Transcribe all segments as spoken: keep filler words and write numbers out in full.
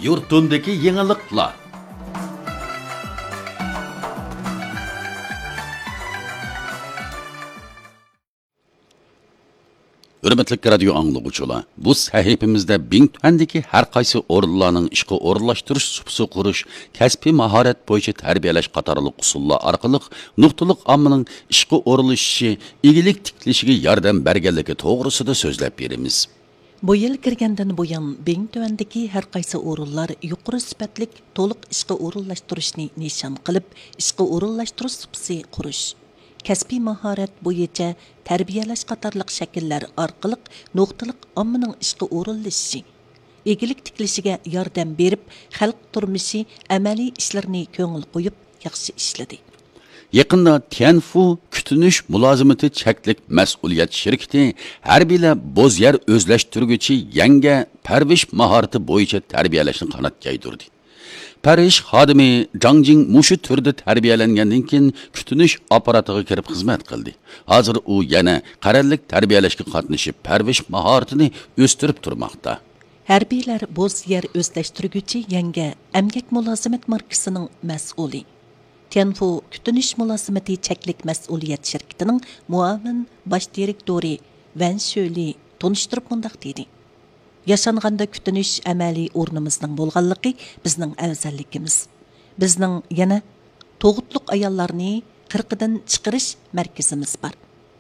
yurtundaki yeniliklar. Hürmetlik radyo anlıqçılar, bu sahifimizde Bingtuandagi har qaysi o'rinlarning ishga o'rinlashtirish supsi qurish, kasbiy mahorat bo'yicha tarbiyalash qatorliq usullar orqali nuqtaliq ommaning ishga o'rinlashishi, egilik tiklishiga yordam berganligi to'g'risida so'zlab beramiz. Bu yil kirgandan buyon Bingtuandagi har qaysi o'rinlar yuqori sifatli to'liq ishga o'rinlashtirishni nishon qilib, ishga o'rinlashtirish supsi qurish, kasbiy mahorat bo'yicha tarbiyalash qatorliq shakllar orqali nuqtaliq ommaning ishga o'rinlashishi, egilik tiklishiga yordam berib, xalq turmushi, amaliy ishlarini ko'ngil qo'yib yaxshi ishladi. Yaqinda Tianfu kutunish mulozimati cheklik mas'uliyat shirkati harbiylar bo'zyer o'zlashtirguchi yangi parvish mahorati bo'yicha tarbiyalashni qanotga yaydirdi. Parvish xodimi Zhang Jing mushu turda tarbiyalangandan keyin kutunish apparatiga kirib xizmat qildi. Hozir u yana qarorlik tarbiyalashga qatnashib, parvish mahoratini o'stirib turmoqda. Harbiylar bo'zyer o'zlashtirguchi yangi amgak mulozimat markasining mas'uli. Tianfu kutunish mulozimati cheklik mas'uliyat shirkatining muavin bosh direktori Van Shöli tunishtirib mundaq dedi. Yaşanganda kutunish amaliy o'rnimizning bo'lganligi bizning afzalligimiz. Bizning yana tug'utliq ayollarni qirqidan chiqarish markazimiz bor.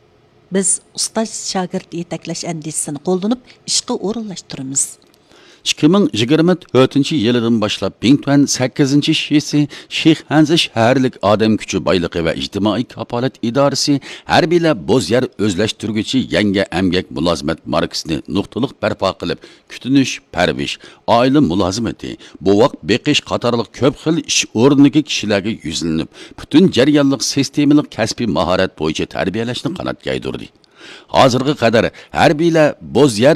Biz ustoz shogird yetaklash andisini qo'llanib ishga o'rinlashtiramiz. ikki ming yigirma to'rtinchi yilidan boshlab Bingtuan sakkizinchi shisi Sheyx Hanzi shaharlik odam kuchi boyligi va ijtimoiy kafolat idorasi harbiylar bo'zyer o'zlashtirguchi yangi amgak mulozimat markasini nuqtaliq barpo qilib, kutunish, parvish, oila mulozimati, bo'voq beqish qatorliq ko'p xil ish o'rniga kishilarga yuzlanib, butun jarayonliq sistemalik kasbiy mahorat bo'yicha tarbiyalashni qanotga yaydirdi. Hozirga qadar harbiylar bo'zyer